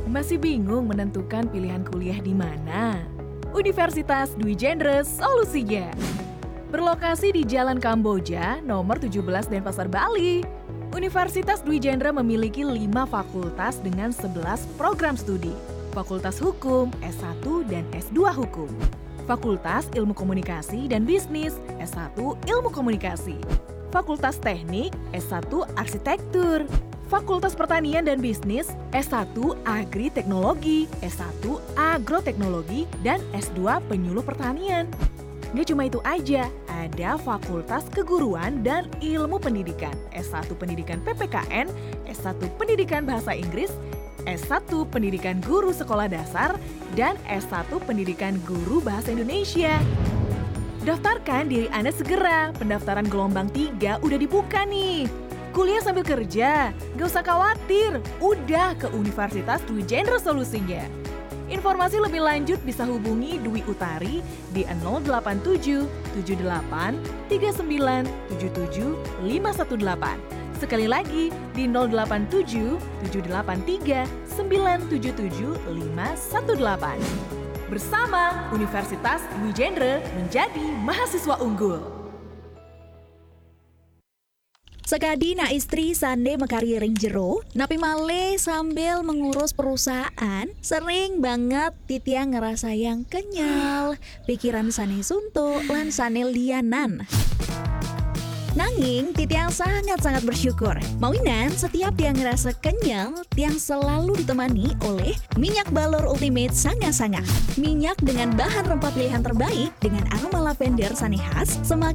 Masih bingung menentukan pilihan kuliah di mana? Universitas Dwi Genre solusinya. Berlokasi di Jalan Kamboja, nomor 17 Denpasar, Bali. Universitas Dwi Genre memiliki 5 fakultas dengan 11 program studi. Fakultas Hukum, S1 dan S2 Hukum. Fakultas Ilmu Komunikasi dan Bisnis, S1 Ilmu Komunikasi. Fakultas Teknik, S1 Arsitektur. Fakultas Pertanian dan Bisnis, S1 Agri-Teknologi, S1 Agroteknologi, dan S2 Penyuluh Pertanian. Nggak cuma itu aja, ada Fakultas Keguruan dan Ilmu Pendidikan, S1 Pendidikan PPKN, S1 Pendidikan Bahasa Inggris, S1 Pendidikan Guru Sekolah Dasar, dan S1 Pendidikan Guru Bahasa Indonesia. Daftarkan diri Anda segera, pendaftaran gelombang 3 udah dibuka nih. Kuliah sambil kerja, gak usah khawatir, udah ke Universitas Dwi Genre solusinya. Informasi lebih lanjut bisa hubungi Dwi Utari di 087 78 39 77 518. Sekali lagi di 087 783 977 518. Bersama Universitas Dwi Genre menjadi mahasiswa unggul. Sekadi na istri sande mekari ring jero, napi male sambil mengurus perusahaan, sering banget titiang ngerasa yang kenyal, pikiran sane suntuk lan sane lianan. Nanging, titiang sangat-sangat bersyukur. Mawinan setiap tiang ngerasa kenyal, tiang selalu ditemani oleh minyak balor ultimate sanga-sanga. Minyak dengan bahan rempah pilihan terbaik dengan aroma lavender sane khas, semakin